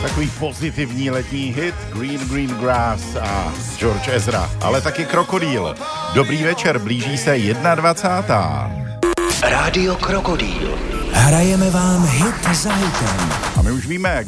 Takový pozitivní letní hit Green Grass a George Ezra, ale taky Krokodýl. Dobrý večer, blíží se 21. Rádio Krokodýl. Hrajeme vám hit za hitem. A my už víme,